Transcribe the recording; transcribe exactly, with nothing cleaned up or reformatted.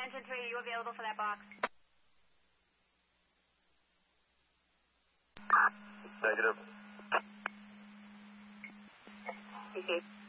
Engine three, are you available for that box? Negative. Okay.